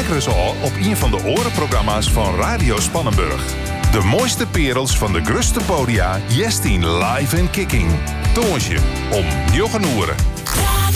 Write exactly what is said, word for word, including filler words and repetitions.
Kijk er eens al op een van de orenprogramma's van Radio Spannenburg. De mooiste perels van de gruste podia, Jestien live en kicking. Toonsje om njogen oeren.